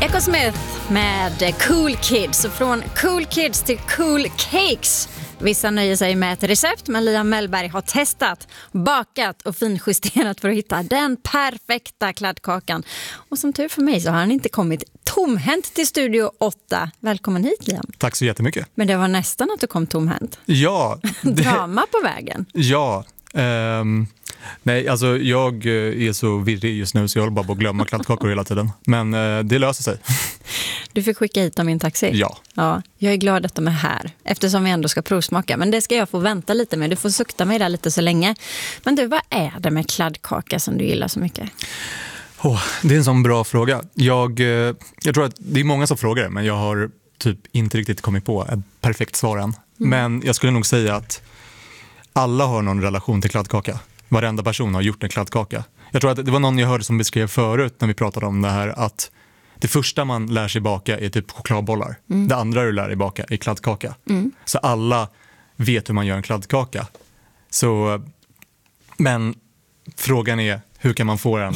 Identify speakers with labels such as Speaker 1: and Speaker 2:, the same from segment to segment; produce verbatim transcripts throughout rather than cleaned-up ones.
Speaker 1: Echo Smith med Cool Kids. Och från Cool Kids till Cool Cakes. Vissa nöjer sig med ett recept, men Liam Mellberg har testat, bakat och finjusterat för att hitta den perfekta kladdkakan. Och som tur för mig så har han inte kommit tomhänt till Studio åtta. Välkommen hit, Liam.
Speaker 2: Tack så jättemycket.
Speaker 1: Men det var nästan att du kom tomhänt.
Speaker 2: Ja.
Speaker 1: Det... Drama på vägen.
Speaker 2: Ja. Um, nej, alltså jag är så virrig just nu så jag håller bara på att glömma kladdkakor hela tiden. Men uh, det löser sig.
Speaker 1: Du fick skicka hit dem i en taxi?
Speaker 2: Ja.
Speaker 1: Ja. Jag är glad att de är här, eftersom vi ändå ska provsmaka. Men det ska jag få vänta lite med. Du får sukta mig där lite så länge. Men du, vad är det med kladdkaka som du gillar så mycket?
Speaker 2: Oh, det är en sån bra fråga. Jag, jag tror att det är många som frågar det, men jag har typ inte riktigt kommit på ett perfekt svar än. Mm. Men jag skulle nog säga att alla har någon relation till kladdkaka. Varenda person har gjort en kladdkaka. Jag tror att det var någon jag hörde som beskrev förut när vi pratade om det här att det första man lär sig baka är typ chokladbollar. Mm. Det andra du lär dig baka är kladdkaka. Mm. Så alla vet hur man gör en kladdkaka. Så, men frågan är, hur kan man få den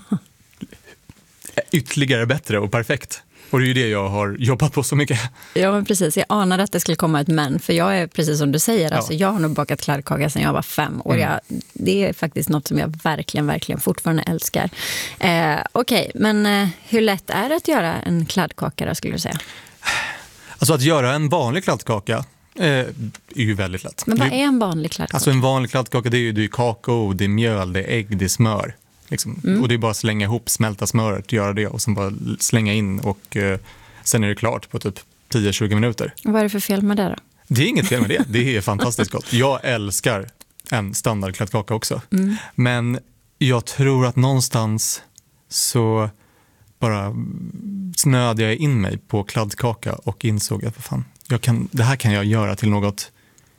Speaker 2: ytterligare bättre och perfekt? Och det är ju det jag har jobbat på så mycket.
Speaker 1: Ja, men precis. Jag anade att det skulle komma ett men. För jag är precis som du säger. Ja. Alltså, jag har nog bakat kladdkaka sedan jag var fem. Och jag, det är faktiskt något som jag verkligen, verkligen fortfarande älskar. Eh, Okej, okay, men eh, hur lätt är det att göra en kladdkaka då, skulle du säga?
Speaker 2: Alltså att göra en vanlig kladdkaka eh, är ju väldigt lätt.
Speaker 1: Men vad är en vanlig kladdkaka?
Speaker 2: Alltså en vanlig kladdkaka, det är ju det är kakao, det är mjöl, det är ägg, det är smör. Liksom. Mm. Och det är bara att slänga ihop, smälta smöret, göra det och sen bara slänga in och eh, sen är det klart på typ tio till tjugo minuter.
Speaker 1: Och vad är det för fel med det då?
Speaker 2: Det är inget fel med det, det är fantastiskt gott. Jag älskar en standardkladdkaka också. Mm. Men jag tror att någonstans så bara snöade jag in mig på kladdkaka och insåg att fan, jag kan, det här kan jag göra till något,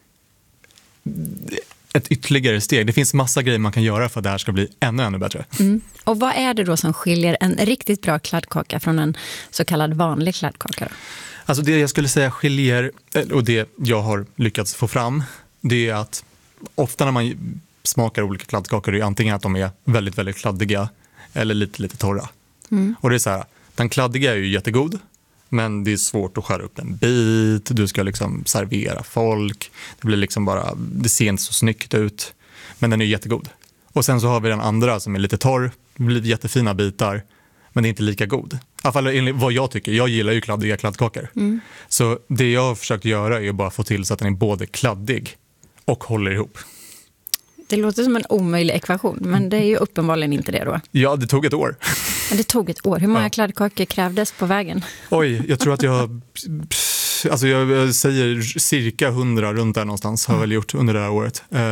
Speaker 2: ett ytterligare steg. Det finns massa grejer man kan göra för att det här ska bli ännu, ännu bättre. Mm.
Speaker 1: Och vad är det då som skiljer en riktigt bra kladdkaka från en så kallad vanlig kladdkaka då?
Speaker 2: Alltså det jag skulle säga skiljer, och det jag har lyckats få fram, det är att ofta när man smakar olika kladdkakor är det antingen att de är väldigt, väldigt kladdiga eller lite, lite torra. Mm. Och det är så här, den kladdiga är ju jättegod, men det är svårt att skära upp en bit. Du ska liksom servera folk. Det blir liksom bara, det ser inte så snyggt ut. Men den är jättegod. Och sen så har vi den andra som är lite torr. Det blir jättefina bitar. Men det är inte lika god. I alla fall enligt vad jag tycker. Jag gillar ju kladdiga kladdkakor. Mm. Så det jag har försökt göra är att bara få till så att den är både kladdig och håller ihop.
Speaker 1: Det låter som en omöjlig ekvation. Men det är ju uppenbarligen inte det då.
Speaker 2: Ja, det tog ett år.
Speaker 1: Men det tog ett år. Hur många ja. kladdkakor krävdes på vägen?
Speaker 2: Oj, jag tror att jag... Alltså jag säger cirka hundra runt där någonstans har jag väl gjort under det här året.